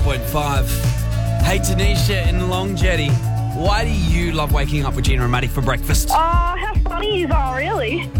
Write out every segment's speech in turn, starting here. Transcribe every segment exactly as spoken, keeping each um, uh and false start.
point five. Hey, Tanisha in Long Jetty, why do you love waking up with Gina and Maddie for breakfast? Oh, how funny you are, really.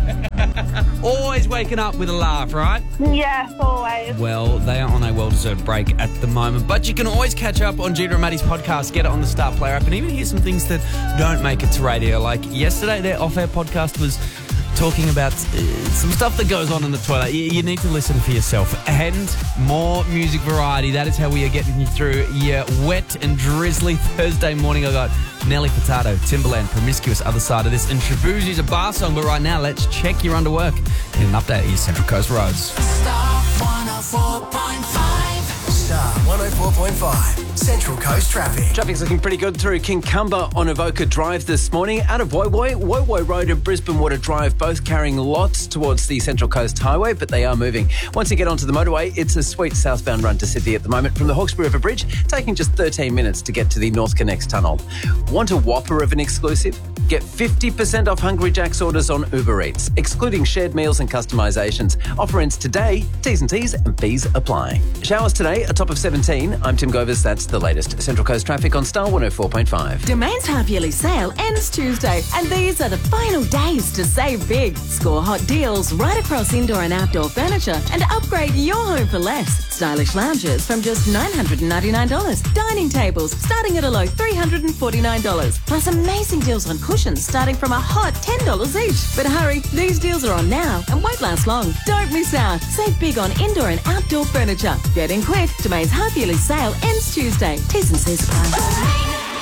Always waking up with a laugh, right? Yes, always. Well, they are on a well-deserved break at the moment, but you can always catch up on Gina and Maddie's podcast, get it on the Star Player app, and even hear some things that don't make it to radio. Like yesterday, their off-air podcast was talking about uh, some stuff that goes on in the toilet. You, you need to listen for yourself. And more music variety. That is how we are getting you through your wet and drizzly Thursday morning. I got Nelly Furtado, Timberland, Promiscuous, Other Side of This, and Shabuzi's a bar song. But right now, let's check your underwork and an update of your Central Coast roads. Star one oh four point five. Star one oh four point five. Central Coast traffic. Traffic's looking pretty good through Kincumber on Avoca Drive this morning. Out of Woy Woy, Woy Woy Road and Brisbane Water Drive, both carrying lots towards the Central Coast Highway, but they are moving. Once you get onto the motorway, it's a sweet southbound run to Sydney at the moment from the Hawkesbury River Bridge, taking just thirteen minutes to get to the North Connects Tunnel. Want a whopper of an exclusive? Get fifty percent off Hungry Jack's orders on Uber Eats, excluding shared meals and customisations. Offer ends today. T's and T's and fees apply. Showers today, a top of seventeen. I'm Tim Govers. That's the latest. Central Coast traffic on Star one oh four point five. Domain's half-yearly sale ends Tuesday, and these are the final days to save big. Score hot deals right across indoor and outdoor furniture and upgrade your home for less. Stylish lounges from just nine hundred ninety-nine dollars. Dining tables starting at a low three hundred forty-nine dollars. Plus amazing deals on cushions starting from a hot ten dollars each. But hurry, these deals are on now and won't last long. Don't miss out. Save big on indoor and outdoor furniture. Get in quick. Domain's half-yearly sale ends Tuesday. T's and C's apply.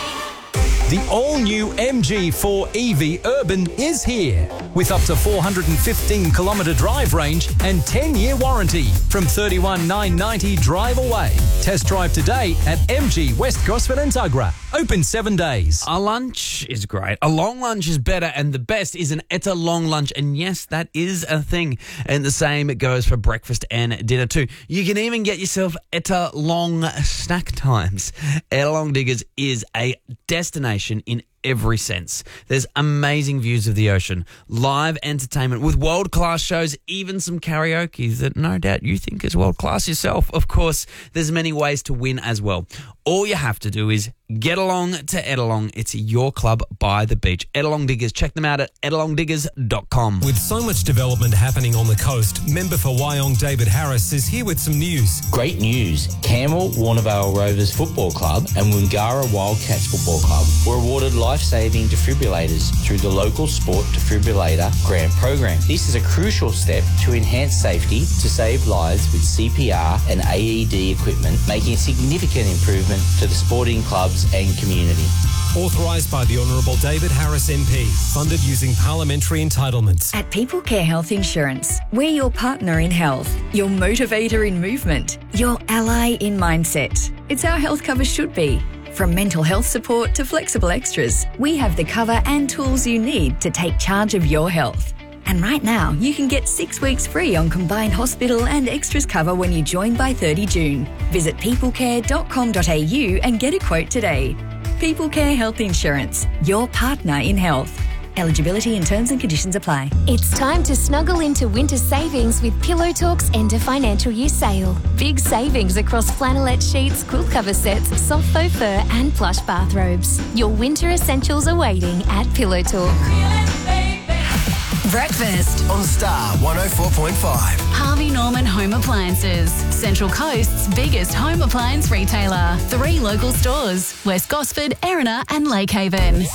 The all-new M G four E V Urban is here with up to four hundred fifteen kilometre drive range and ten-year warranty from thirty-one thousand nine hundred ninety dollars drive away. Test drive today at M G West Gosford and Tuggerah. Open seven days. A lunch is great. A long lunch is better, and the best is an Etta long lunch. And yes, that is a thing. And the same goes for breakfast and dinner too. You can even get yourself Etta long snack times. Etta Long Diggers is a destination in every sense. There's amazing views of the ocean, live entertainment with world-class shows, even some karaoke that no doubt you think is world-class yourself. Of course, there's many ways to win as well. All you have to do is get along to Ettalong. It's your club by the beach. Ettalong Diggers. Check them out at ettalong diggers dot com. With so much development happening on the coast, member for Wyong David Harris is here with some news. Great news. Camel Warnervale Rovers Football Club and Wingara Wildcats Football Club were awarded life-saving defibrillators through the local Sport Defibrillator Grant Program. This is a crucial step to enhance safety to save lives with C P R and A E D equipment, making a significant improvement to the sporting clubs and community. Authorised by the Honourable David Harris M P. Funded using parliamentary entitlements. At People Care Health Insurance, we're your partner in health, your motivator in movement, your ally in mindset. It's how health cover should be. From mental health support to flexible extras, we have the cover and tools you need to take charge of your health. And right now, you can get six weeks free on combined hospital and extras cover when you join by thirty June. Visit people care dot com dot a u and get a quote today. People Care Health Insurance, your partner in health. Eligibility and terms and conditions apply. It's time to snuggle into winter savings with Pillow Talk's end of financial year sale. Big savings across flannelette sheets, quilt cover sets, soft faux fur and plush bathrobes. Your winter essentials are waiting at Pillow Talk. Breakfast On Star one oh four point five. Harvey Norman Home Appliances, Central Coast's biggest home appliance retailer. Three local stores, West Gosford, Erina and Lake Haven.